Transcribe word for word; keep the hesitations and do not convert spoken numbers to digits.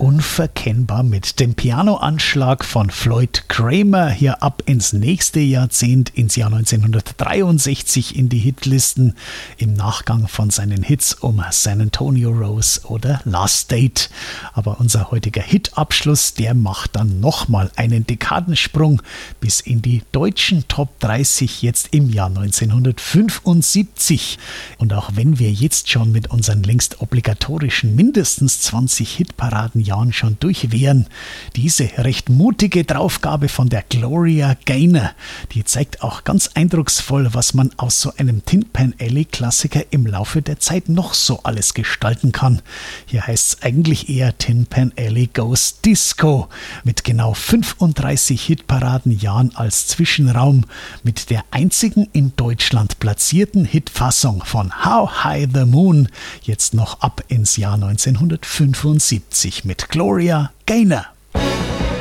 unverkennbar mit dem Pianoanschlag von Floyd Cramer hier ab ins nächste Jahrzehnt, ins Jahr neunzehnhundertdreiundsechzig in die Hitlisten im Nachgang von seinen Hits um San Antonio Rose oder Last Date. Aber unser heutiger Hitabschluss, der macht dann nochmal einen Dekadensprung bis in die deutschen Top dreißig jetzt im Jahr neunzehnhundertfünfundsiebzig. Und auch wenn wir jetzt schon mit unseren längst obligatorischen mindestens zwanzig Hitparadenjahren schon durch wären, diese recht mutige Draufgabe von der Gloria Gaynor, die zeigt auch ganz eindrucksvoll, was man aus so einem Tin Pan Alley Klassiker im Laufe der Zeit noch so alles gestalten kann. Hier heißt es eigentlich eher Tin Pan Alley Goes Disco, mit genau fünfunddreißig Hitparadenjahren als Zwischenraum, mit der einzigen in Deutschland platzierten Hitfassung von How High the Moon, jetzt noch ab ins Jahr neunzehnhundertfünfundsiebzig mit Gloria Gaynor.